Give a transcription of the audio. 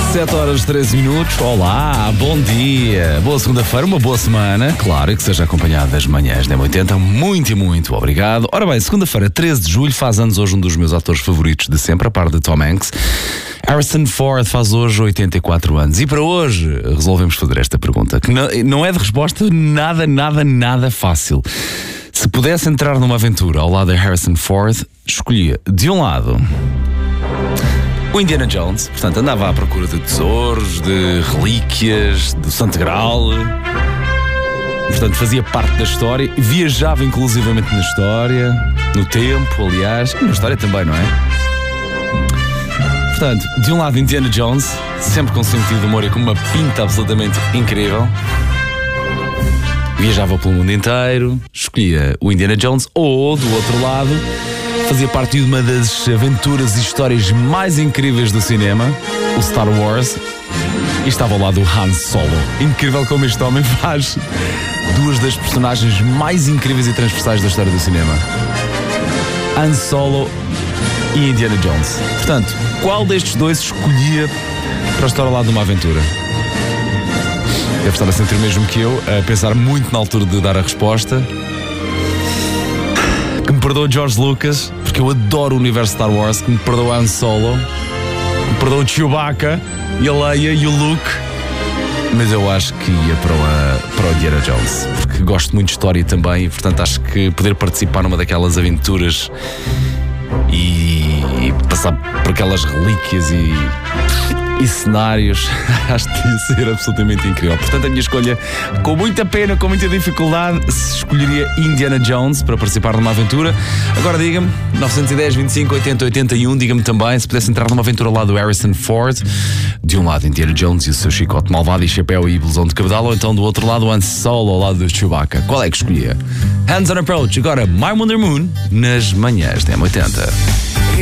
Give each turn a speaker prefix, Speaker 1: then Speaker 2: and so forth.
Speaker 1: 7 horas 13 minutos. Olá, bom dia, boa segunda-feira, uma boa semana. Claro, e que seja acompanhado das manhãs da M80. Muito e muito obrigado. Ora bem, segunda-feira, 13 de julho, faz anos hoje um dos meus atores favoritos de sempre, a par de Tom Hanks. Harrison Ford faz hoje 84 anos. E para hoje resolvemos fazer esta pergunta, que não é de resposta nada fácil. Se pudesse entrar numa aventura ao lado de Harrison Ford, escolhia, de um lado, o Indiana Jones, portanto andava à procura de tesouros, de relíquias, do Santo Graal, portanto fazia parte da história, viajava inclusivamente na história, no tempo, aliás, e na história também, não é? Portanto, de um lado Indiana Jones, sempre com sentido de humor e com uma pinta absolutamente incrível, viajava pelo mundo inteiro, escolhia o Indiana Jones, ou do outro lado fazia parte de uma das aventuras e histórias mais incríveis do cinema, o Star Wars, e estava ao lado do Han Solo. Incrível como este homem faz duas das personagens mais incríveis e transversais da história do cinema: Han Solo e Indiana Jones. Portanto, qual destes dois escolhia para estar ao lado de uma aventura? Deve estar a sentir o mesmo que eu, a pensar muito na altura de dar a resposta. Que me perdoe George Lucas, porque eu adoro o universo Star Wars. Que me perdoe Han Solo, que me perdoe o Chewbacca e a Leia e o Luke. Mas eu acho que ia para o Indiana Jones, porque gosto muito de história também, e portanto acho que poder participar numa daquelas aventuras e passar por aquelas relíquias e cenários, acho que ia ser absolutamente incrível. Portanto, a minha escolha, com muita pena, com muita dificuldade, escolheria Indiana Jones para participar numa aventura. Agora diga-me, 910 25 80 81, diga-me também se pudesse entrar numa aventura ao lado do Harrison Ford, de um lado Indiana Jones e o seu chicote malvado e chapéu e blusão de cabedal, ou então do outro lado Han Solo ao lado do Chewbacca. Qual é que escolhia? Hands on Approach, agora My Wonder Moon, nas manhãs da M80.